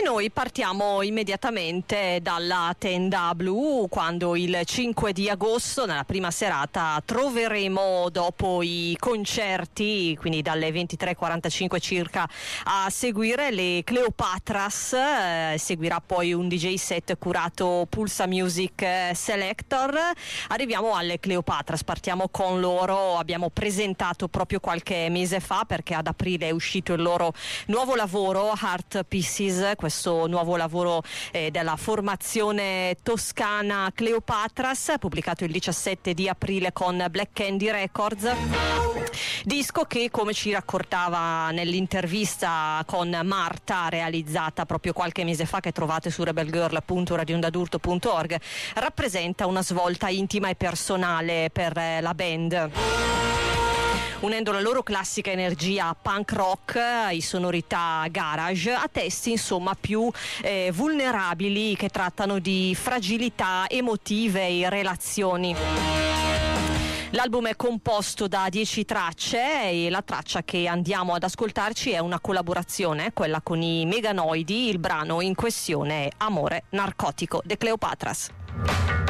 E noi partiamo immediatamente dalla tenda blu, quando il 5 di agosto, nella prima serata, troveremo, dopo i concerti, quindi dalle 23:45 circa, a seguire le Cleopatras. Seguirà poi un DJ set curato Pulsa Music Selector. Arriviamo alle Cleopatras, partiamo con loro. Abbiamo presentato proprio qualche mese fa, perché ad aprile è uscito il loro nuovo lavoro, Heart Pieces, questo nuovo lavoro della formazione toscana Cleopatras, pubblicato il 17 di aprile con Black Candy Records. Disco che, come ci raccontava nell'intervista con Marta, realizzata proprio qualche mese fa, che trovate su rebelgirl.radiondadurto.org, rappresenta una svolta intima e personale per la band, unendo la loro classica energia punk rock e sonorità garage a testi insomma più vulnerabili, che trattano di fragilità emotive e relazioni. L'album è composto da 10 tracce e la traccia che andiamo ad ascoltarci è una collaborazione, quella con i Meganoidi. Il brano in questione è Amore Narcotico, The Cleopatras.